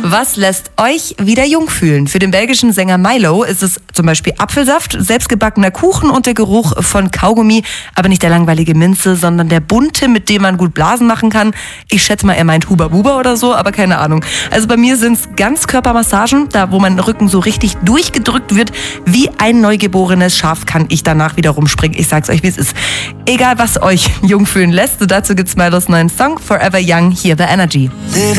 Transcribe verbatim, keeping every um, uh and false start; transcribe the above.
Was lässt euch wieder jung fühlen? Für den belgischen Sänger Milo ist es zum Beispiel Apfelsaft, selbstgebackener Kuchen und der Geruch von Kaugummi. Aber nicht der langweilige Minze, sondern der bunte, mit dem man gut Blasen machen kann. Ich schätze mal, er meint Huba Buba oder so, aber keine Ahnung. Also bei mir sind es Ganzkörpermassagen, da wo mein Rücken so richtig durchgedrückt wird. Wie ein neugeborenes Schaf kann ich danach wieder rumspringen. Ich sag's euch, wie es ist. Egal, was euch jung fühlen lässt, dazu gibt's Milos neuen Song Forever Young, hier The Energy.